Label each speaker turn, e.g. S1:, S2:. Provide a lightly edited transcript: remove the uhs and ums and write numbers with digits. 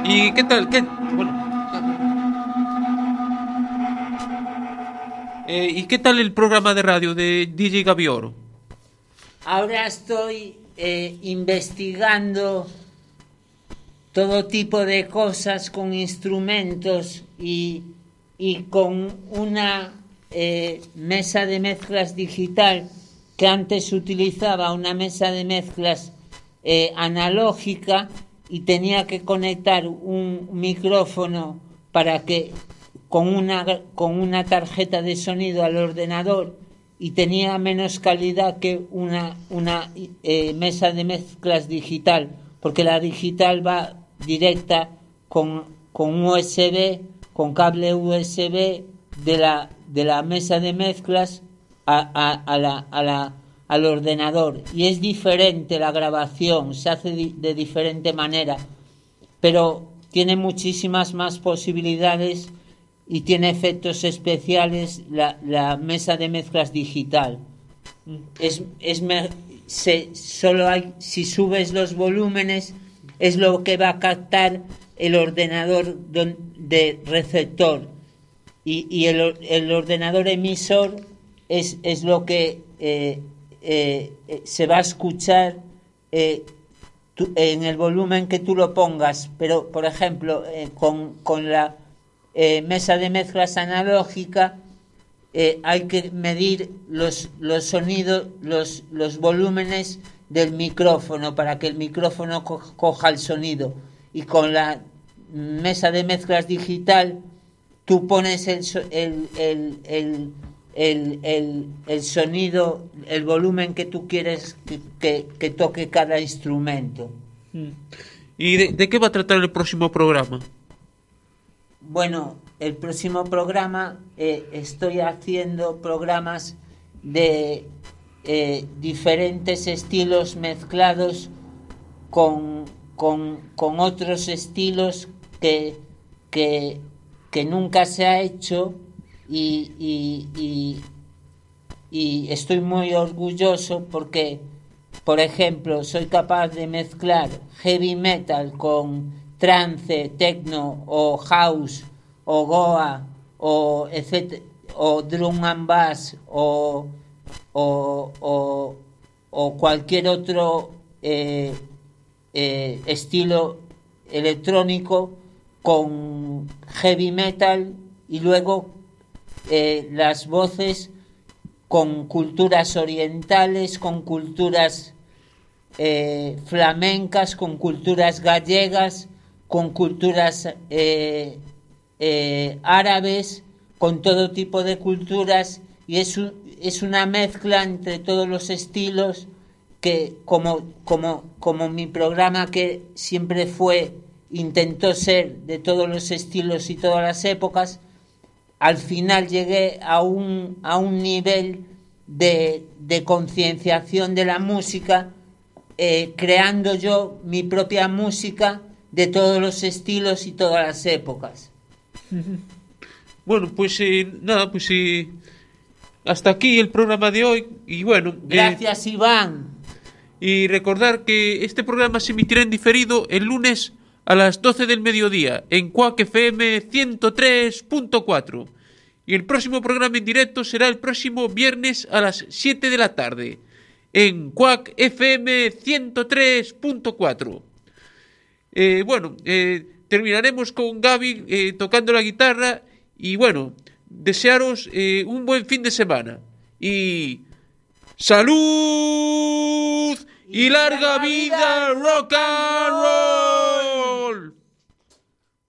S1: ¿Y qué tal? ¿Y qué tal el programa de radio de DJ Gavioro?
S2: Ahora estoy investigando todo tipo de cosas con instrumentos y con una mesa de mezclas digital que antes utilizaba una mesa de mezclas analógica y tenía que conectar un micrófono para que con una tarjeta de sonido al ordenador, y tenía menos calidad que una mesa de mezclas digital, porque la digital va directa con USB, con cable USB de la mesa de mezclas al ordenador, y es diferente la grabación, se hace de diferente manera, pero tiene muchísimas más posibilidades y tiene efectos especiales la mesa de mezclas digital. Solo hay, si subes los volúmenes, es lo que va a captar el ordenador de receptor, y el ordenador emisor es lo que se va a escuchar en el volumen que tú lo pongas. Pero, por ejemplo, con la mesa de mezclas analógica hay que medir los sonidos, los volúmenes del micrófono para que el micrófono coja el sonido, y con la mesa de mezclas digital tú pones el sonido, el volumen que tú quieres que toque cada instrumento.
S1: ¿Y de qué va a tratar el próximo programa?
S2: Bueno, el próximo programa, estoy haciendo programas de diferentes estilos mezclados con otros estilos que nunca se ha hecho, y estoy muy orgulloso porque, por ejemplo, soy capaz de mezclar heavy metal con trance, techno o house o goa o etc, o drum and bass o cualquier otro estilo electrónico con heavy metal, y luego las voces con culturas orientales, con culturas flamencas, con culturas gallegas, con culturas árabes, con todo tipo de culturas, y es una mezcla entre todos los estilos que, como mi programa, que siempre intentó ser de todos los estilos y todas las épocas, al final llegué a un nivel de concienciación de la música, creando yo mi propia música de todos los estilos y todas las épocas.
S1: Bueno, pues nada, pues hasta aquí el programa de hoy. Y bueno,
S2: gracias, Iván.
S1: Y recordar que este programa se emitirá en diferido el lunes a las 12 del mediodía en Quack FM 103.4. Y el próximo programa en directo será el próximo viernes a las 7 de la tarde en Quack FM 103.4. Bueno, terminaremos con Gaby tocando la guitarra, y bueno, desearos un buen fin de semana y ¡salud! Y larga vida rock and roll.